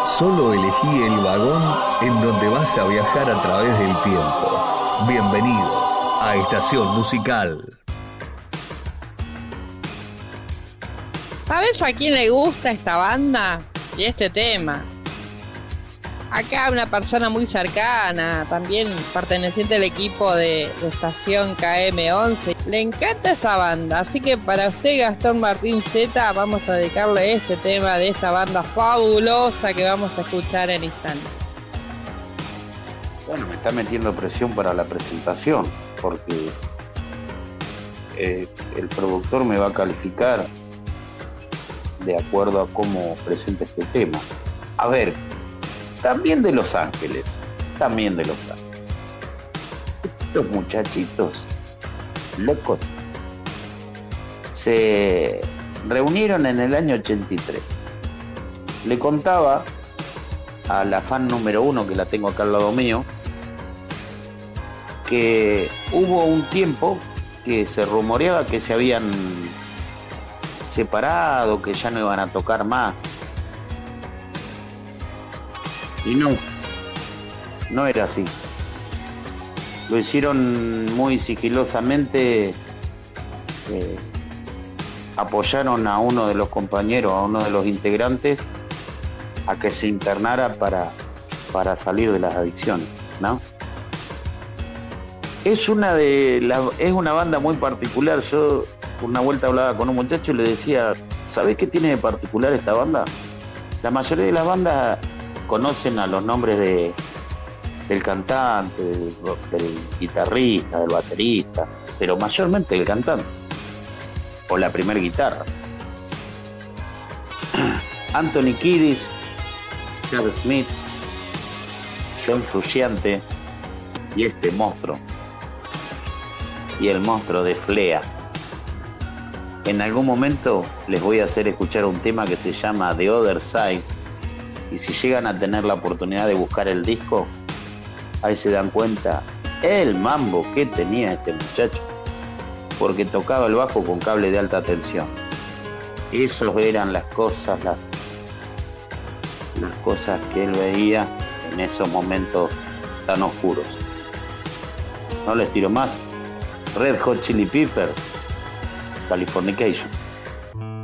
Solo elegí el vagón en donde vas a viajar a través del tiempo. Bienvenidos a Estación Musical. ¿Sabes a quién le gusta esta banda y este tema? Acá una persona muy cercana, también perteneciente al equipo de Estación KM11. Le encanta esa banda, así que para usted, Gastón Martín Z, vamos a dedicarle este tema de esta banda fabulosa que vamos a escuchar en instantes. Bueno, me está metiendo presión para la presentación, porque el productor me va a calificar de acuerdo a cómo presenta este tema. A ver, también de Los Ángeles. Estos muchachitos locos se reunieron en el año 83. Le contaba a la fan número 1, que la tengo acá al lado mío, que hubo un tiempo que se rumoreaba que se habían separado, que ya no iban a tocar más. Y no era así. Lo hicieron muy sigilosamente. Apoyaron a uno de los compañeros, a uno de los integrantes, a que se internara para salir de las adicciones, ¿no? Es una banda muy particular. Yo una vuelta hablaba con un muchacho y le decía, ¿sabés qué tiene de particular esta banda? La mayoría de las bandas conocen a los nombres del cantante, del guitarrista, del baterista, pero mayormente del cantante o la primer guitarra. Anthony Kiedis, Chad Smith, John Frusciante y este monstruo, y el monstruo de Flea. En algún momento les voy a hacer escuchar un tema que se llama The Other Side, y si llegan a tener la oportunidad de buscar el disco, ahí se dan cuenta el mambo que tenía este muchacho, porque tocaba el bajo con cable de alta tensión. Esas eran las cosas que él veía en esos momentos tan oscuros. No les tiro más. Red Hot Chili Peppers, Californication.